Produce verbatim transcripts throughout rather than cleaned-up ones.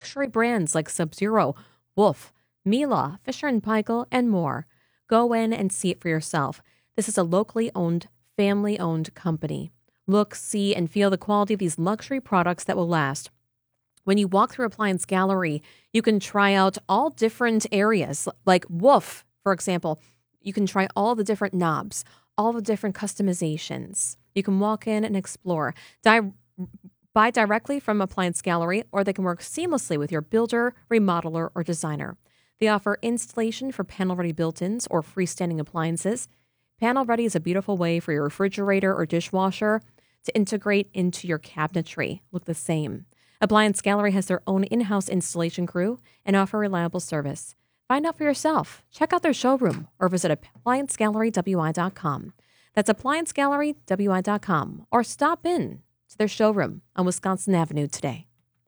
luxury brands like Sub-Zero, Wolf, Miele, Fisher and Paykel, and more. Go in and see it for yourself. This is a locally owned, family-owned company. Look, see, and feel the quality of these luxury products that will last. When you walk through Appliance Gallery, you can try out all different areas, like Wolf, for example. You can try all the different knobs, all the different customizations. You can walk in and explore. Di- buy directly from Appliance Gallery, or they can work seamlessly with your builder, remodeler, or designer. They offer installation for panel-ready built-ins or freestanding appliances. Panel-ready is a beautiful way for your refrigerator or dishwasher to integrate into your cabinetry. Look the same. Appliance Gallery has their own in-house installation crew and offer reliable service. Find out for yourself. Check out their showroom or visit appliance gallery w i dot com. That's appliance gallery w i dot com, or stop in to their showroom on Wisconsin Avenue today.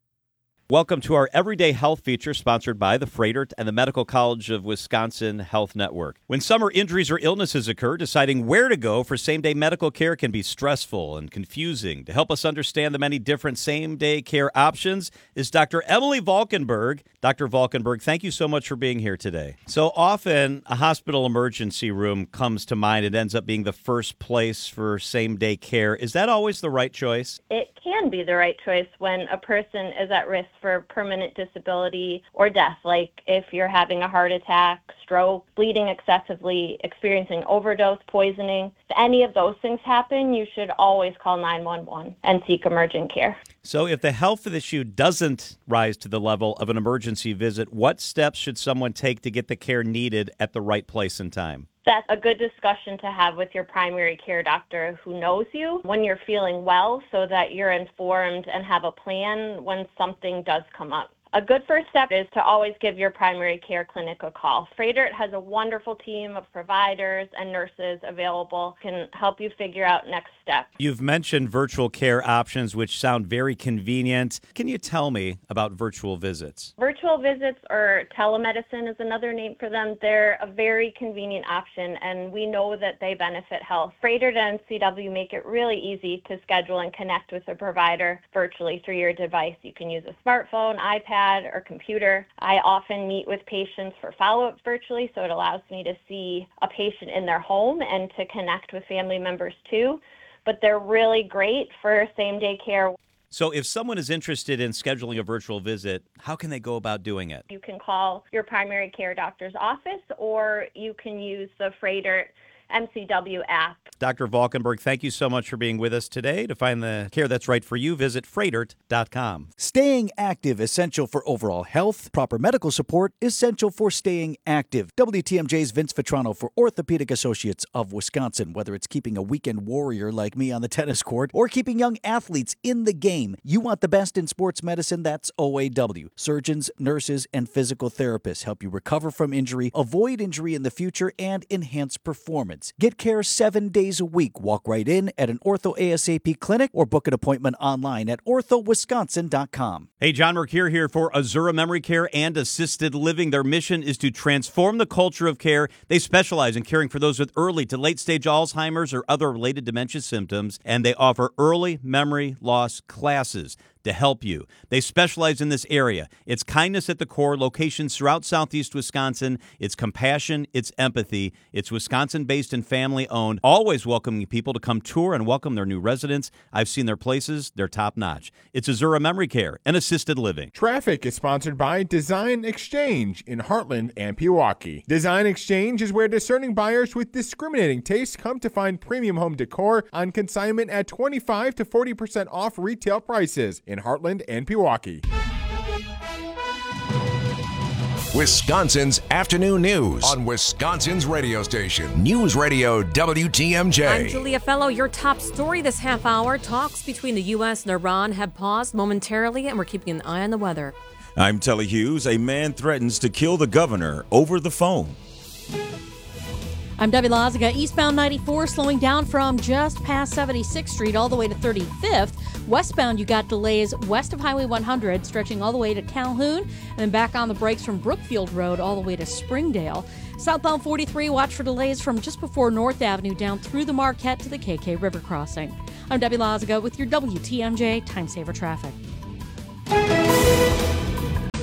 Welcome to our Everyday Health feature sponsored by the Froedtert and the Medical College of Wisconsin Health Network. When summer injuries or illnesses occur, deciding where to go for same-day medical care can be stressful and confusing. To help us understand the many different same-day care options is Doctor Emily Valkenburg. Doctor Valkenburg, thank you so much for being here today. So often, a hospital emergency room comes to mind. It ends up being the first place for same-day care. Is that always the right choice? It can be the right choice when a person is at risk for permanent disability or death, like if you're having a heart attack, stroke, bleeding excessively, experiencing overdose, poisoning. If any of those things happen, you should always call nine one one and seek emergent care. So if the health issue doesn't rise to the level of an emergency visit, what steps should someone take to get the care needed at the right place and time? That's a good discussion to have with your primary care doctor who knows you when you're feeling well, so that you're informed and have a plan when something does come up. A good first step is to always give your primary care clinic a call. Froedtert has a wonderful team of providers and nurses available, can help you figure out next steps. You've mentioned virtual care options, which sound very convenient. Can you tell me about virtual visits? Virtual visits, or telemedicine is another name for them. They're a very convenient option, and we know that they benefit health. Froedtert and C W make it really easy to schedule and connect with a provider virtually through your device. You can use a smartphone, iPad, or computer. I often meet with patients for follow-up virtually, so it allows me to see a patient in their home and to connect with family members too. But they're really great for same-day care. So if someone is interested in scheduling a virtual visit, how can they go about doing it? You can call your primary care doctor's office, or you can use the Froedtert M C W app. Doctor Valkenburg, thank you so much for being with us today. To find the care that's right for you, visit Froedtert dot com. Staying active, essential for overall health. Proper medical support, essential for staying active. W T M J's Vince Vitrano for Orthopedic Associates of Wisconsin. Whether it's keeping a weekend warrior like me on the tennis court or keeping young athletes in the game, you want the best in sports medicine, that's O A W. Surgeons, nurses, and physical therapists help you recover from injury, avoid injury in the future, and enhance performance. Get care seven days a week. Walk right in at an Ortho A S A P clinic or book an appointment online at ortho wisconsin dot com. Hey, John Mercure here for Azura Memory Care and Assisted Living. Their mission is to transform the culture of care. They specialize in caring for those with early to late-stage Alzheimer's or other related dementia symptoms, and they offer early memory loss classes to help you. They specialize in this area. It's kindness at the core, locations throughout southeast Wisconsin. It's compassion, it's empathy. It's Wisconsin-based and family-owned, always welcoming people to come tour and welcome their new residents. I've seen their places. They're top-notch. It's Azura Memory Care and Assisted Living. Traffic is sponsored by Design Exchange in Heartland and Pewaukee. Design Exchange is where discerning buyers with discriminating tastes come to find premium home decor on consignment at twenty-five to forty percent off retail prices in Heartland and Pewaukee. Wisconsin's afternoon news on Wisconsin's radio station, News Radio W T M J. I'm Julia Fellow. Your top story this half hour. Talks between the U S and Iran have paused momentarily, and we're keeping an eye on the weather. I'm Telly Hughes. A man threatens to kill the governor over the phone. I'm Debbie Loziga. Eastbound ninety-four slowing down from just past seventy-sixth Street all the way to thirty-fifth. Westbound, you got delays west of Highway one hundred, stretching all the way to Calhoun, and then back on the brakes from Brookfield Road all the way to Springdale. Southbound forty-three, watch for delays from just before North Avenue down through the Marquette to the K K River crossing. I'm Debbie Loziga with your W T M J Time Saver Traffic.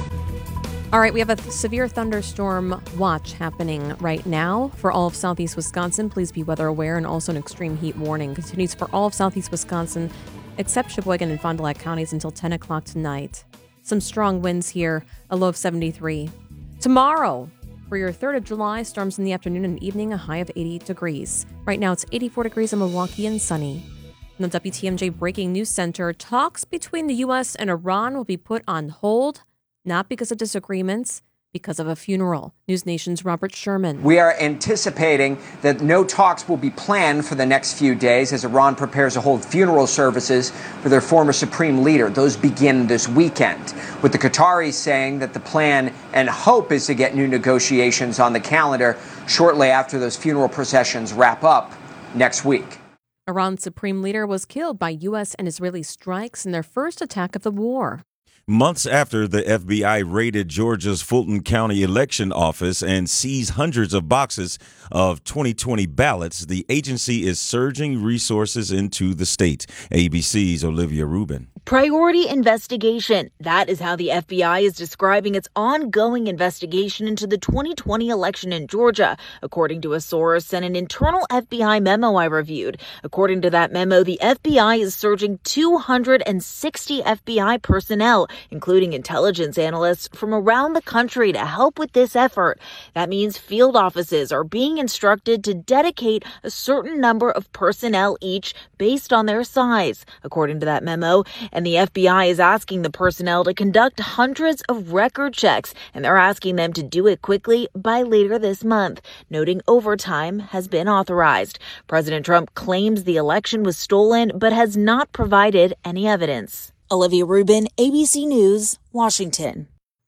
All right, we have a th- severe thunderstorm watch happening right now for all of southeast Wisconsin. Please be weather aware, and also an extreme heat warning continues for all of southeast Wisconsin except Sheboygan and Fond du Lac counties until ten o'clock tonight. Some strong winds here, a low of seventy-three. Tomorrow, for your third of July, storms in the afternoon and evening, a high of eighty degrees. Right now, it's eighty-four degrees in Milwaukee and sunny. In the W T M J Breaking News Center, talks between the U S and Iran will be put on hold, not because of disagreements, because of a funeral. News Nation's Robert Sherman. We are anticipating that no talks will be planned for the next few days as Iran prepares to hold funeral services for their former supreme leader. Those begin this weekend, with the Qataris saying that the plan and hope is to get new negotiations on the calendar shortly after those funeral processions wrap up next week. Iran's supreme leader was killed by U S and Israeli strikes in their first attack of the war. Months after the F B I raided Georgia's Fulton County election office and seized hundreds of boxes of twenty twenty ballots, the agency is surging resources into the state. A B C's Olivia Rubin. Priority investigation. That is how the F B I is describing its ongoing investigation into the twenty twenty election in Georgia, according to a source and an internal F B I memo I reviewed. According to that memo, the F B I is surging two hundred sixty F B I personnel, including intelligence analysts from around the country, to help with this effort. That means field offices are being instructed to dedicate a certain number of personnel each based on their size, according to that memo. And the F B I is asking the personnel to conduct hundreds of record checks, and they're asking them to do it quickly by later this month, noting overtime has been authorized. President Trump claims the election was stolen, but has not provided any evidence. Olivia Rubin, A B C News, Washington.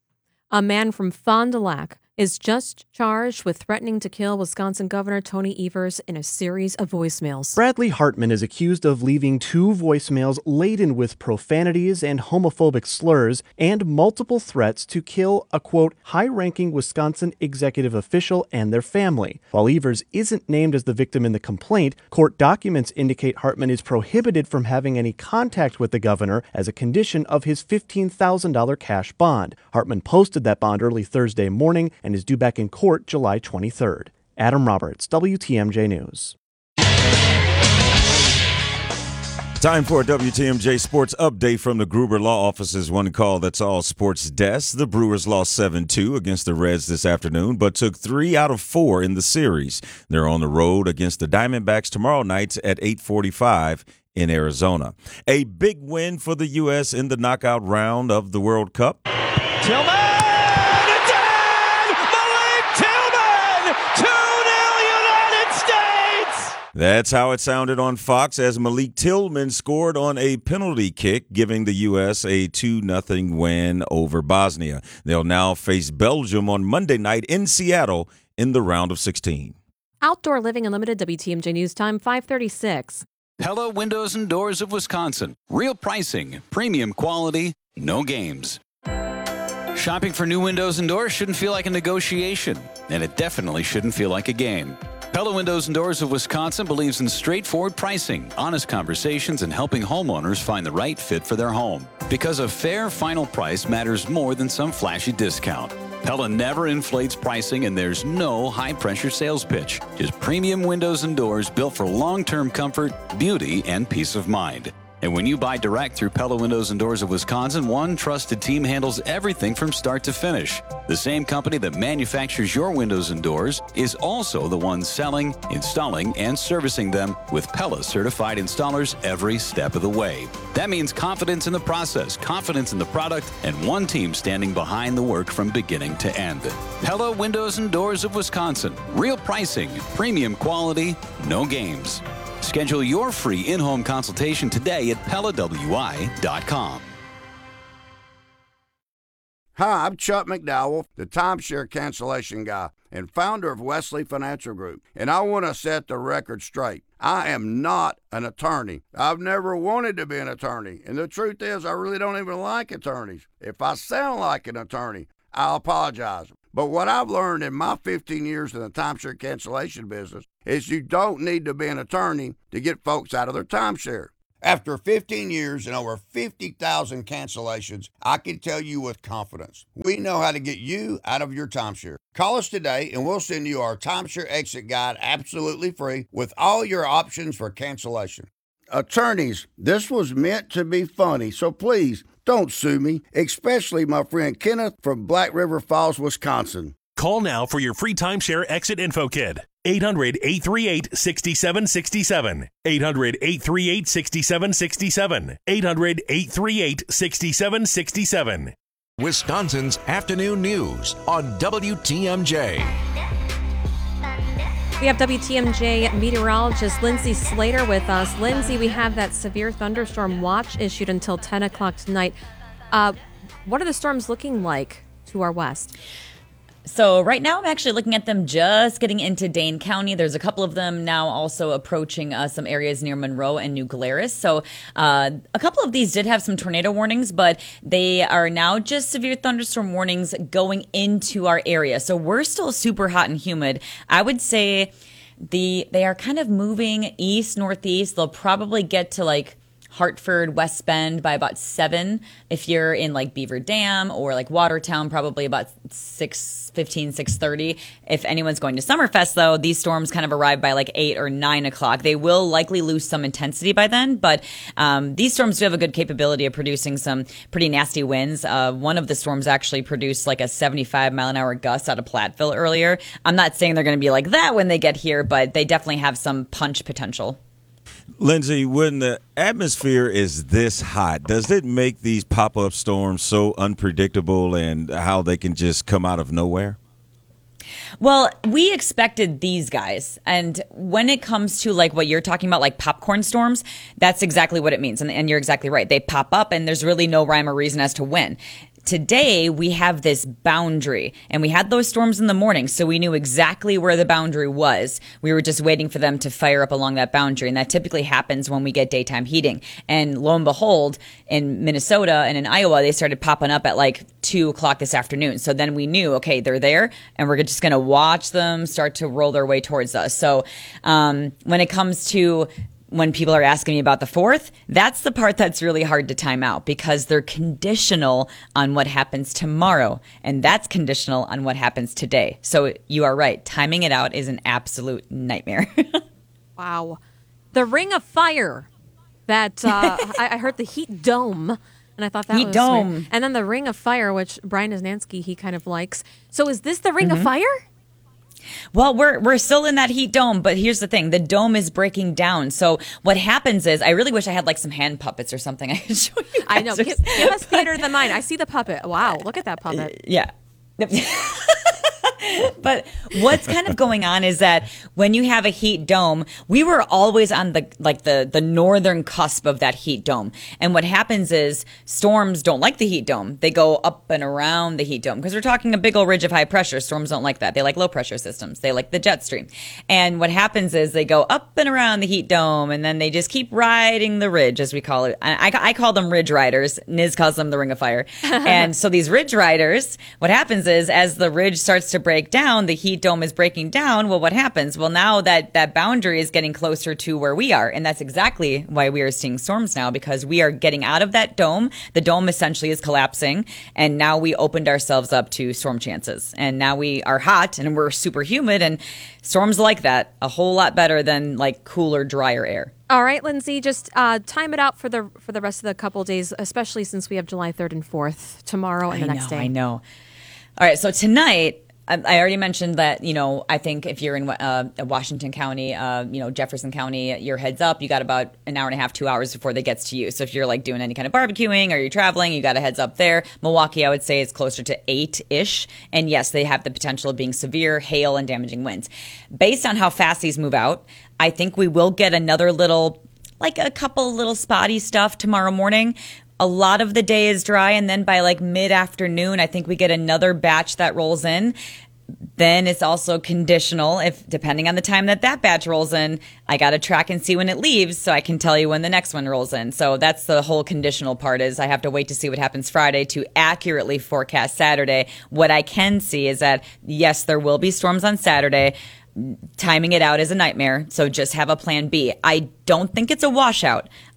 A man from Fond du Lac is just charged with threatening to kill Wisconsin Governor Tony Evers in a series of voicemails. Bradley Hartman is accused of leaving two voicemails laden with profanities and homophobic slurs and multiple threats to kill a, quote, high-ranking Wisconsin executive official and their family. While Evers isn't named as the victim in the complaint, court documents indicate Hartman is prohibited from having any contact with the governor as a condition of his fifteen thousand dollars cash bond. Hartman posted that bond early Thursday morning and is due back in court July twenty-third. Adam Roberts, W T M J News. Time for a W T M J Sports update from the Gruber Law Office's One Call That's All Sports Desk. The Brewers lost seven two against the Reds this afternoon, but took three out of four in the series. They're on the road against the Diamondbacks tomorrow night at eight forty-five in Arizona. A big win for the U S in the knockout round of the World Cup. Tillman! That's how it sounded on Fox as Malik Tillman scored on a penalty kick, giving the U S a two nothing win over Bosnia. They'll now face Belgium on Monday night in Seattle in the round of sixteen. Outdoor Living Unlimited, W T M J News Time, five thirty-six. Pella Windows and Doors of Wisconsin. Real pricing, premium quality, no games. Shopping for new windows and doors shouldn't feel like a negotiation, and it definitely shouldn't feel like a game. Pella Windows and Doors of Wisconsin believes in straightforward pricing, honest conversations, and helping homeowners find the right fit for their home. Because a fair final price matters more than some flashy discount. Pella never inflates pricing, and there's no high-pressure sales pitch. Just premium windows and doors built for long-term comfort, beauty, and peace of mind. And when you buy direct through Pella Windows and Doors of Wisconsin, one trusted team handles everything from start to finish. The same company that manufactures your windows and doors is also the one selling, installing, and servicing them with Pella certified installers every step of the way. That means confidence in the process, confidence in the product, and one team standing behind the work from beginning to end. Pella Windows and Doors of Wisconsin. Real pricing, premium quality, no games. Schedule your free in-home consultation today at Pella W I dot com. Hi, I'm Chuck McDowell, the timeshare cancellation guy and founder of Wesley Financial Group, and I want to set the record straight. I am not an attorney. I've never wanted to be an attorney, and the truth is I really don't even like attorneys. If I sound like an attorney, I'll apologize. But what I've learned in my fifteen years in the timeshare cancellation business is you don't need to be an attorney to get folks out of their timeshare. After fifteen years and over fifty thousand cancellations, I can tell you with confidence, we know how to get you out of your timeshare. Call us today and we'll send you our timeshare exit guide absolutely free with all your options for cancellation. Attorneys, this was meant to be funny, so please don't sue me, especially my friend Kenneth from Black River Falls, Wisconsin. Call now for your free timeshare exit info kit. eight hundred, eight three eight, six seven six seven. eight hundred, eight three eight, six seven six seven. eight hundred, eight three eight, six seven six seven. Wisconsin's afternoon news on W T M J. We have W T M J meteorologist Lindsay Slater with us. Lindsay, we have that severe thunderstorm watch issued until ten o'clock tonight. Uh, what are the storms looking like to our west? So right now I'm actually looking at them just getting into Dane County. There's a couple of them now also approaching uh, some areas near Monroe and New Glarus. So uh, a couple of these did have some tornado warnings, but they are now just severe thunderstorm warnings going into our area. So we're still super hot and humid. I would say the they are kind of moving east, northeast. They'll probably get to like Hartford, West Bend by about seven. If you're in like Beaver Dam or like Watertown, probably about six fifteen, six thirty. If anyone's going to Summerfest, though, these storms kind of arrive by like eight or nine o'clock. They will likely lose some intensity by then, but um, these storms do have a good capability of producing some pretty nasty winds. Uh, one of the storms actually produced like a seventy-five mile an hour gust out of Platteville earlier. I'm not saying they're going to be like that when they get here, but they definitely have some punch potential. Lindsay, when the atmosphere is this hot, does it make these pop-up storms so unpredictable and how they can just come out of nowhere? Well, we expected these guys. And when it comes to like what you're talking about, like popcorn storms, that's exactly what it means. And, and you're exactly right. They pop up and there's really no rhyme or reason as to when. Today, we have this boundary, and we had those storms in the morning, so we knew exactly where the boundary was. We were just waiting for them to fire up along that boundary, and that typically happens when we get daytime heating. And lo and behold, in Minnesota and in Iowa, they started popping up at like two o'clock this afternoon. So then we knew, okay, they're there, and we're just going to watch them start to roll their way towards us. So um, when it comes to when people are asking me about the fourth, that's the part that's really hard to time out because they're conditional on what happens tomorrow, and that's conditional on what happens today. So you are right. Timing it out is an absolute nightmare. Wow. The Ring of Fire. That uh, I, I heard the Heat Dome, and I thought that Heat was Dome. weird. And then the Ring of Fire, which Brian Isnansky, he kind of likes. So is this the Ring Mm-hmm. of Fire? Well, we're we're still in that heat dome, but here's the thing. The dome is breaking down. So what happens is, I really wish I had like some hand puppets or something I could show you guys. I know. Give, give us theater than mine. I see the puppet. Wow, look at that puppet. Yeah. But what's kind of going on is that when you have a heat dome, we were always on the like the the northern cusp of that heat dome. And what happens is storms don't like the heat dome. They go up and around the heat dome because we're talking a big old ridge of high pressure. Storms don't like that. They like low pressure systems. They like the jet stream. And what happens is they go up and around the heat dome, and then they just keep riding the ridge, as we call it. I, I, I call them ridge riders. Niz calls them the Ring of Fire. And so these ridge riders, what happens is as the ridge starts to break down, the heat dome is breaking down. Well, what happens? Well, now that that boundary is getting closer to where we are. And that's exactly why we are seeing storms now, because we are getting out of that dome. The dome essentially is collapsing. And now we opened ourselves up to storm chances. And now we are hot and we're super humid, and storms like that a whole lot better than like cooler, drier air. All right, Lindsay, just uh, time it out for the for the rest of the couple days, especially since we have July third and fourth tomorrow and the I next know, day. I know. All right, so tonight, I already mentioned that, you know, I think if you're in uh, Washington County, uh, you know, Jefferson County, your heads up, you got about an hour and a half, two hours before they gets to you. So if you're like doing any kind of barbecuing or you're traveling, you got a heads up there. Milwaukee, I would say, is closer to eight-ish. And yes, they have the potential of being severe hail and damaging winds. Based on how fast these move out, I think we will get another little, like a couple little spotty stuff tomorrow morning. A lot of the day is dry, and then by like mid-afternoon, I think we get another batch that rolls in. Then it's also conditional. If depending on the time that that batch rolls in, I got to track and see when it leaves so I can tell you when the next one rolls in. So that's the whole conditional part, is I have to wait to see what happens Friday to accurately forecast Saturday. What I can see is that, yes, there will be storms on Saturday. Timing it out is a nightmare, so just have a plan B. I don't think it's a washout.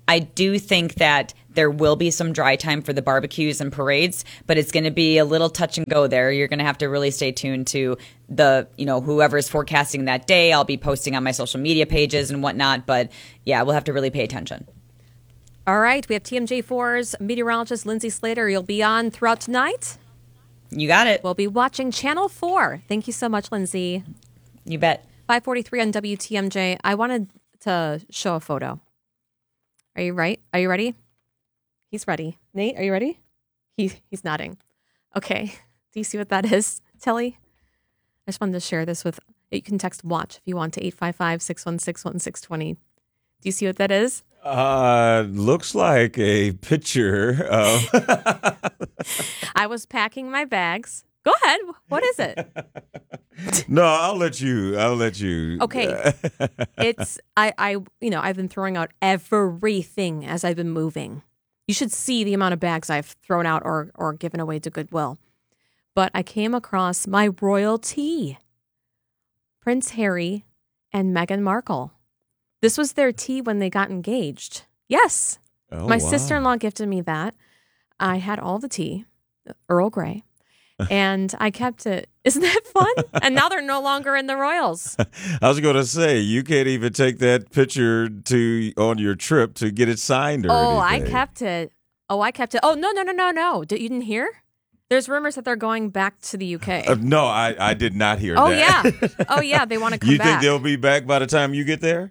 I do think that there will be some dry time for the barbecues and parades, but it's going to be a little touch and go there. You're going to have to really stay tuned to the, you know, whoever's forecasting that day. I'll be posting on my social media pages and whatnot, but yeah, we'll have to really pay attention. All right, we have T M J four's meteorologist Lindsay Slater. You'll be on throughout tonight. You got it. We'll be watching Channel four. Thank you so much, Lindsay. You bet. five forty-three on W T M J. I wanted to show a photo. Are you right? Are you ready? He's ready. Nate, are you ready? He, he's nodding. Okay. Do you see what that is, Telly? I just wanted to share this with, you can text WATCH if you want to eight five five, six one six, one six two zero. Do you see what that is? Uh, looks like a picture of... I was packing my bags. Go ahead. What is it? No, I'll let you. I'll let you. Okay. It's, I, I, you know, I've been throwing out everything as I've been moving. You should see the amount of bags I've thrown out or, or given away to Goodwill. But I came across my royalty. Prince Harry and Meghan Markle. This was their tea when they got engaged. Yes. Oh, my wow. sister-in-law gifted me that. I had all the tea, Earl Grey. And I kept it. Isn't that fun? And now they're no longer in the Royals. I was going to say, you can't even take that picture to on your trip to get it signed or Oh, anything. I kept it. Oh, I kept it. Oh, no, no, no, no, no. Did, you didn't hear? There's rumors that they're going back to the U K. Uh, no, I, I did not hear oh, that. yeah. Oh, yeah. They want to come you back. You think they'll be back by the time you get there?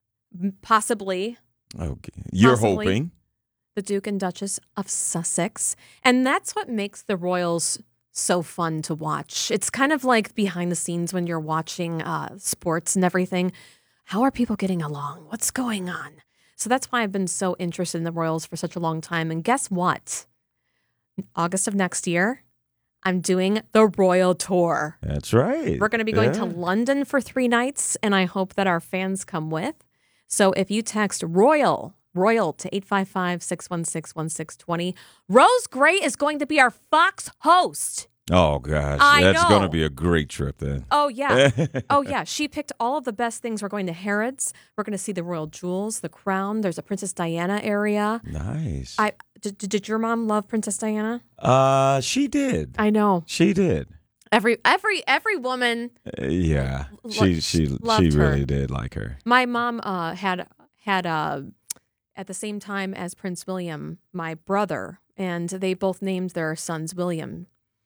Possibly. Okay. You're Possibly. hoping. The Duke and Duchess of Sussex. And that's what makes the Royals so fun to watch. It's kind of like behind the scenes when you're watching uh, sports and everything. How are people getting along? What's going on? So that's why I've been so interested in the Royals for such a long time. And guess what? August of next year, I'm doing the Royal Tour. That's right. We're going to be going yeah. to London for three nights, and I hope that our fans come with. So if you text Royal, Royal to eight five five, six one six, one six two zero, Rose Gray is going to be our Fox host. Oh, gosh. I That's know. going to be a great trip then. Oh, yeah. Oh, yeah. She picked all of the best things. We're going to Harrods. We're going to see the royal jewels, the crown. There's a Princess Diana area. Nice. I did, did your mom love Princess Diana? Uh, she did. I know. She did. Every every every woman. Uh, yeah. Lo- She she loved she her. really did like her. My mom uh, had had uh, at the same time as Prince William, my brother, and they both named their sons William.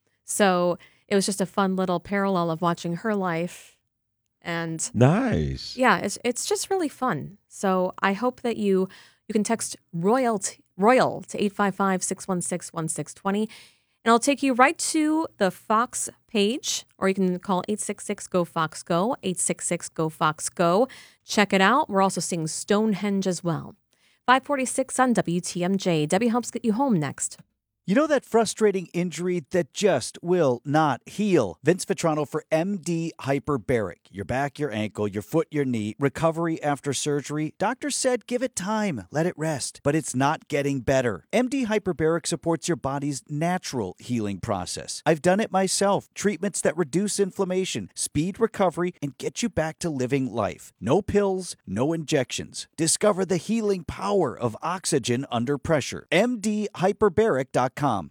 So it was just a fun little parallel of watching her life. And Nice. yeah, it's it's just really fun. So I hope that you you can text Royal t- Royal to eight five five, six one six, one six two zero, and it'll take you right to the Fox page, or you can call eight six six, G O, Fox, Go, eight six six, G O, Fox, Go. Check it out. We're also seeing Stonehenge as well. five forty-six on W T M J. Debbie helps get you home next. You know that frustrating injury that just will not heal? Vince Vitrano for M D Hyperbaric. Your back, your ankle, your foot, your knee. Recovery after surgery. Doctor said give it time. Let it rest. But it's not getting better. M D Hyperbaric supports your body's natural healing process. I've done it myself. Treatments that reduce inflammation, speed recovery, and get you back to living life. No pills, no injections. Discover the healing power of oxygen under pressure. M D hyperbaric dot com.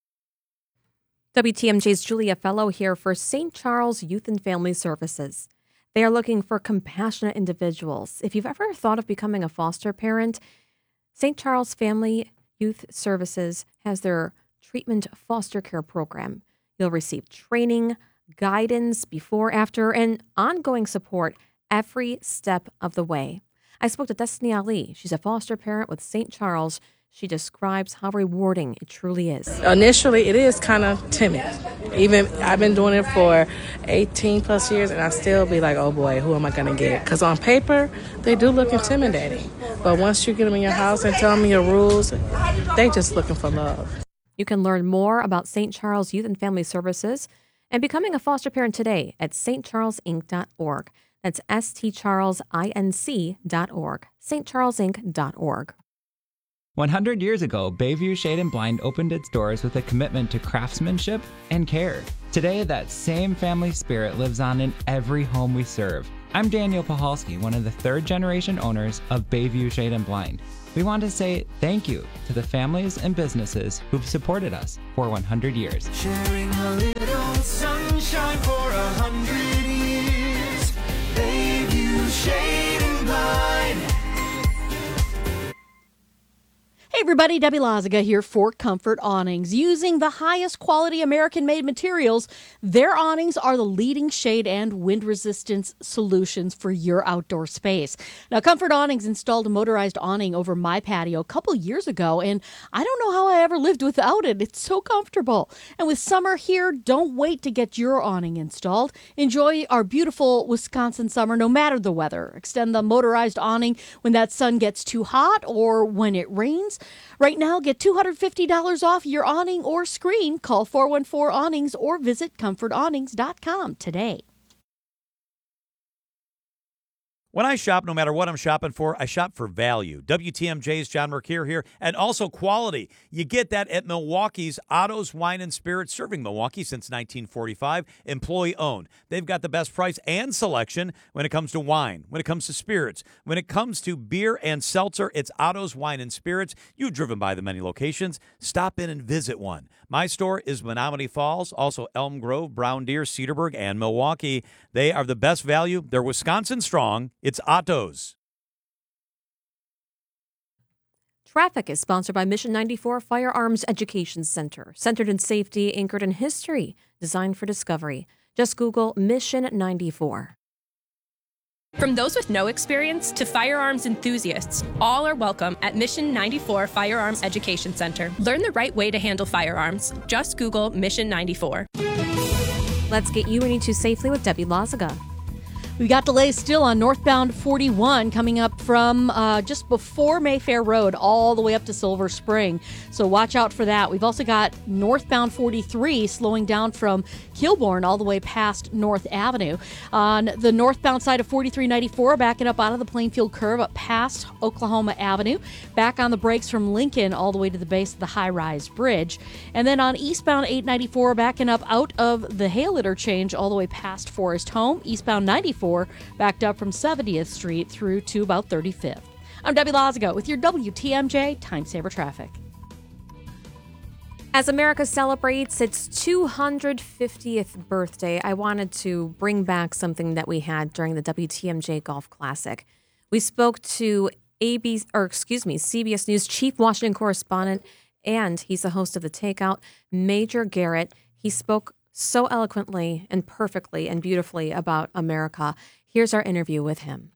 W T M J's Julia Fellow here for Saint Charles Youth and Family Services. They are looking for compassionate individuals. If you've ever thought of becoming a foster parent, Saint Charles Family Youth Services has their treatment foster care program. You'll receive training, guidance before, after, and ongoing support every step of the way. I spoke to Destiny Ali. She's a foster parent with Saint Charles. She describes how rewarding it truly is. Initially, it is kind of timid. Even I've been doing it for eighteen plus years, and I still be like, oh boy, who am I going to get? Because on paper, they do look intimidating. But once you get them in your house and tell them your rules, they just looking for love. You can learn more about Saint Charles Youth and Family Services and becoming a foster parent today at s t charles inc dot org. That's S T Charles Inc dot org. s t charles inc dot org. one hundred years ago, Bayview Shade and Blind opened its doors with a commitment to craftsmanship and care. Today, that same family spirit lives on in every home we serve. I'm Daniel Pahalski, one of the third-generation owners of Bayview Shade and Blind. We want to say thank you to the families and businesses who've supported us for one hundred years. Sharing a little sunshine for a hundred years. Bayview Shade and Blind. Hey everybody, Debbie Loziga here for Comfort Awnings. Using the highest quality American-made materials, their awnings are the leading shade and wind resistance solutions for your outdoor space. Now, Comfort Awnings installed a motorized awning over my patio a couple years ago, and I don't know how I ever lived without it. It's so comfortable. And with summer here, don't wait to get your awning installed. Enjoy our beautiful Wisconsin summer no matter the weather. Extend the motorized awning when that sun gets too hot or when it rains. Right now, get two hundred fifty dollars off your awning or screen. Call four one four awnings or visit comfort awnings dot com today. When I shop, no matter what I'm shopping for, I shop for value. W T M J's John Mercure here, and also quality. You get that at Milwaukee's Otto's Wine and Spirits, serving Milwaukee since nineteen forty-five, employee-owned. They've got the best price and selection when it comes to wine, when it comes to spirits. When it comes to beer and seltzer, it's Otto's Wine and Spirits. You've driven by the many locations. Stop in and visit one. My store is Menominee Falls, also Elm Grove, Brown Deer, Cedarburg, and Milwaukee. They are the best value. They're Wisconsin strong. It's Otto's. Traffic is sponsored by Mission ninety-four Firearms Education Center, centered in safety, anchored in history, designed for discovery. Just Google Mission ninety-four. From those with no experience to firearms enthusiasts, all are welcome at Mission ninety-four Firearms Education Center. Learn the right way to handle firearms. Just Google Mission ninety-four. Let's get you where you need to safely with Debbie Loziga. We've got delays still on northbound forty-one coming up from uh, just before Mayfair Road all the way up to Silver Spring. So watch out for that. We've also got northbound forty-three slowing down from Kilbourne all the way past North Avenue. On the northbound side of forty-three ninety-four, backing up out of the Plainfield curve up past Oklahoma Avenue. Back on the brakes from Lincoln all the way to the base of the high-rise bridge. And then on eastbound eight ninety-four, backing up out of the Hale interchange all the way past Forest Home. Eastbound ninety-four backed up from seventieth Street through to about thirty-fifth. I'm Debbie Loziga with your W T M J Time Saver Traffic. As America celebrates its two hundred fiftieth birthday, I wanted to bring back something that we had during the W T M J Golf Classic. We spoke to A B, or excuse me, C B S News Chief Washington Correspondent, and he's the host of The Takeout, Major Garrett. He spoke so eloquently and perfectly and beautifully about America. Here's our interview with him.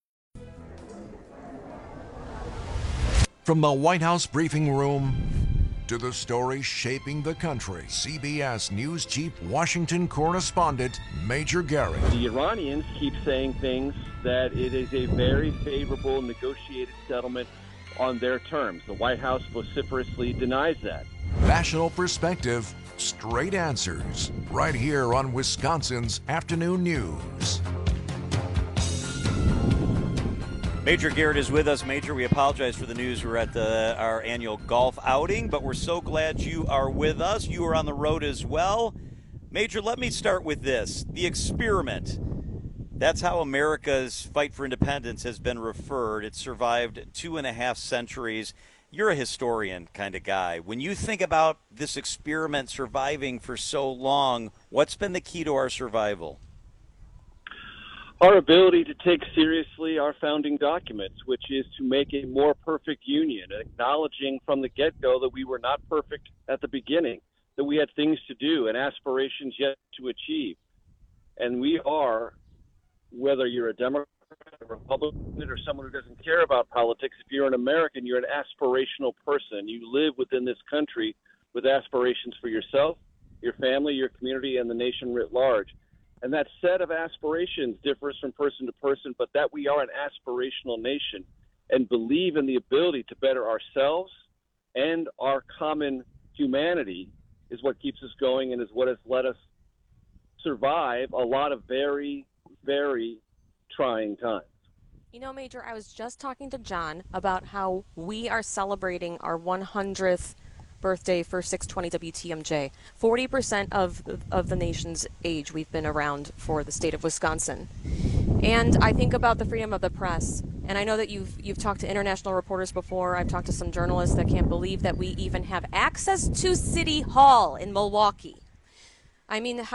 From the White House briefing room to the stories shaping the country, C B S News Chief Washington Correspondent Major Garrett. The Iranians keep saying things that it is a very favorable negotiated settlement on their terms. The White House vociferously denies that. National perspective, straight answers, right here on Wisconsin's Afternoon News. Major Garrett is with us. Major, we apologize for the news. We're at the, our annual golf outing, but we're so glad you are with us. You are on the road as well. Major, let me start with this. The experiment. That's how America's fight for independence has been referred. It survived two and a half centuries. You're a historian kind of guy. When you think about this experiment surviving for so long, what's been the key to our survival? Our ability to take seriously our founding documents, which is to make a more perfect union, acknowledging from the get-go that we were not perfect at the beginning, that we had things to do and aspirations yet to achieve. And we are, whether you're a Democrat, a Republican, or someone who doesn't care about politics, if you're an American, you're an aspirational person. You live within this country with aspirations for yourself, your family, your community, and the nation writ large. And that set of aspirations differs from person to person, but that we are an aspirational nation and believe in the ability to better ourselves and our common humanity is what keeps us going and is what has let us survive a lot of very, very trying times. You know, Major, I was just talking to John about how we are celebrating our one hundredth birthday for six twenty W T M J. forty percent of, of the nation's age we've been around for the state of Wisconsin. And I think about the freedom of the press And I know that you've you've talked to international reporters before. I've talked to some journalists that can't believe that we even have access to City Hall in Milwaukee. I mean, how